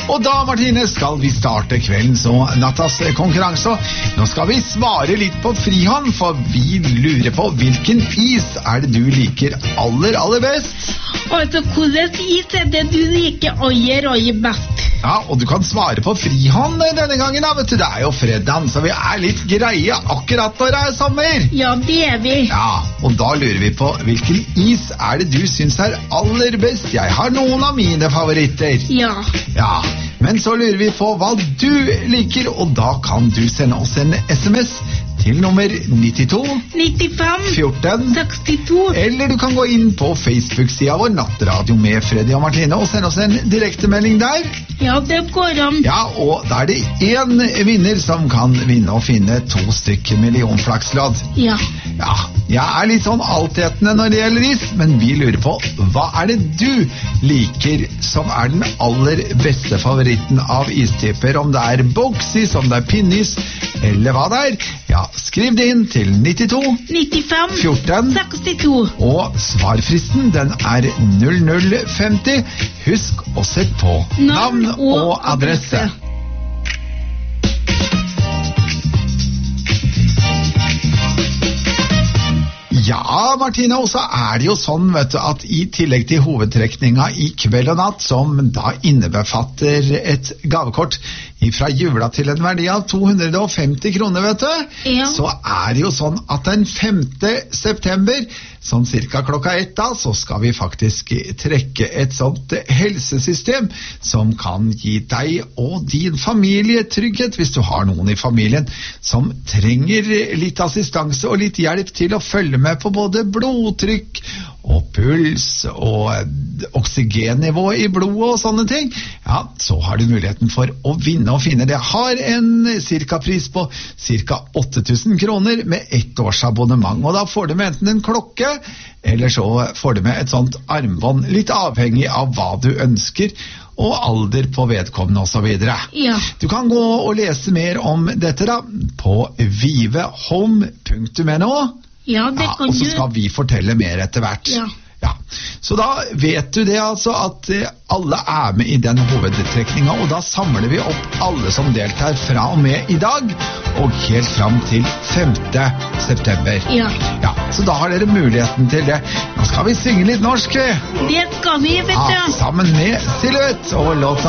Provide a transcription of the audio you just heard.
Og da, Martine, skal vi starte kveldens og nattas konkurranse. Nå skal vi svare litt på frihånd, for vi lurer på hvilken is er det du liker aller best? Altså, hvordan is er det du liker aller best? Ja, og du kan svare på frihånd denne gangen, da, vet du. Det er jo fredag, så vi er litt greie akkurat når det er sommer. Ja, det er vi. Ja, og da lurer vi på hvilken is er det du synes er aller best? Jeg har noen av mine favoritter. Ja. Ja, men så lurer vi på hva du liker, og da kan du sende oss en SMS til nummer 92 95 14 62. Eller du kan gå inn på Facebook-siden vår Nattradio med Freddy og Martine og sende oss en direktemelding der. Ja, det går an. Ja, og da er det en vinner som kan vinne og finne 2 stykker millionflakslodd. Ja. Ja, jeg er litt sånn altetende når det gjelder is, men vi lurer på hva er det du liker som er den aller beste favoritten av istyper, om det er boksis, om det er pinnis, eller hva det er. Ja, skriv det inn til 92 95 14 62. og svarfristen den er 0050. Husk å sette på navn og adresse. Ja, Martine, og så er det jo sånn, vet du, at i tillegg til hovedtrekninga i kveld og natt, som da innebefatter et gavekort fra jula til en verdi av 250 kroner, vet du, ja. Så er det jo sånn at den 5. september, sånn cirka klokka 1 da, så skal vi faktisk trekke et sånt helsesystem som kan gi deg og din familie trygghet hvis du har noen i familien som trenger litt assistanse og litt hjelp til å følge med på både blodtrykk og puls og oksygennivå i blodet og sånne ting. Ja, så har du muligheten for å vinne og finne. Det har en cirka-pris på cirka 8000 kroner med 1 års abonnement, og da får du med enten en klokke, eller så får du med et sånt armbånd, litt avhengig av hva du ønsker, og alder på vedkommende og så videre. Ja. Du kan gå og lese mer om dette da, på vivehome.no. Ja, det kan og så du. skal vi fortelle mer etter hvert. Ja. Ja. Så da vet du det altså, at alle er med i den hovedtrekninga, og da samler vi opp alle som deltar fra og med i dag, og helt fram til 5. september. Ja. Ja, så da har dere muligheten til det. Nå skal vi synge litt norsk, vi. Det skal vi, vet du. Ja, sammen med Silhouette og låta